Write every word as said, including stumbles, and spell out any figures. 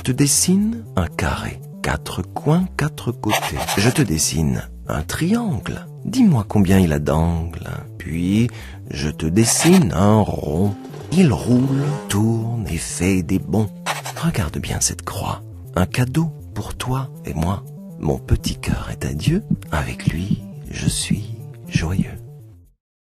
te dessine un carré, quatre coins, quatre côtés. Je te dessine un triangle. Dis-moi combien il a d'angles. Puis, je te dessine un rond. Il roule, tourne et fait des bonds. Regarde bien cette croix. Un cadeau pour toi et moi. Mon petit cœur est à Dieu. Avec lui, je suis joyeux.